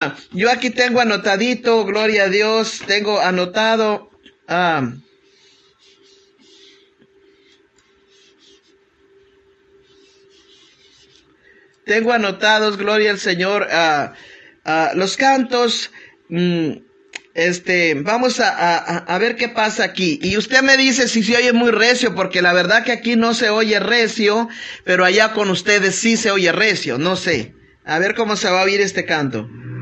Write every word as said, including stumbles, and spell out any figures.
yo aquí tengo anotadito, gloria a Dios, tengo anotado, ah, tengo anotados, gloria al Señor, ah, ah, los cantos. mm, Este, vamos a, a, a ver qué pasa aquí. Y usted me dice si se oye muy recio, porque la verdad que aquí no se oye recio, pero allá con ustedes sí se oye recio, no sé. A ver cómo se va a oír este canto.